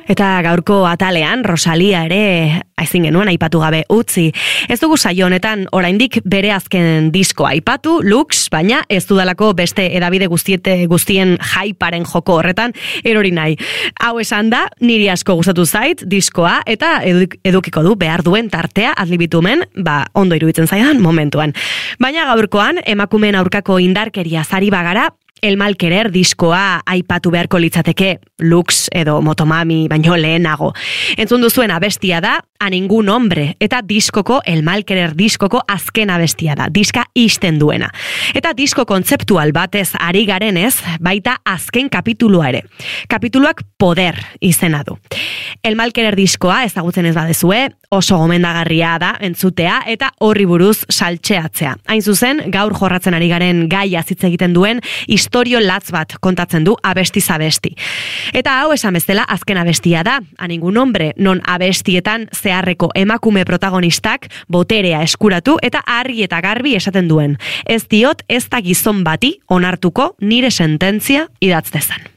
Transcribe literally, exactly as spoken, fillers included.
Eta gaurko atalean, Rosalia ere ezin genuen aipatu gabe utzi. Ez dugu saio honetan oraindik bere azken diskoa aipatu, Lux, baina ez dudalako beste edabide guztiete guztien hyparen joko horretan erori nahi. Hau esan da, niri asko gustatu zait diskoa eta eduk, edukiko du behar duen tartea adlibitumen, ba, ondo iruditzen zaidan momentuan. Baina gaurkoan, emakumeen aurkako indarkeria zari bagara, El Malquerer diskoa aipatu beharko litzateke Lux edo Motomami baino lehenago. Entzun duzuen abestia da A Ningún Hombre eta diskoko El Malquerer diskoko azken abestia da, diska isten duena. Eta disko kontzeptual batez ari garenez, baita azken kapitulua ere. Kapituluak Poder izena du. El Malquerer diskoa ezagutzen ez badezue, oso gomendagarria da entzutea eta horri buruz saltxeatzea. Hain zuzen, gaur jorratzen ari garen gaia hitz egiten duen istorio latz bat kontatzen du abestiz abesti. Eta hau esan bezala azken abestia da, A Ningún Hombre, non abestietan zeharreko emakume protagonistak boterea eskuratu eta argi eta garbi esaten duen. Ez diot ez da gizon bati onartuko nire sententzia idatz dezan.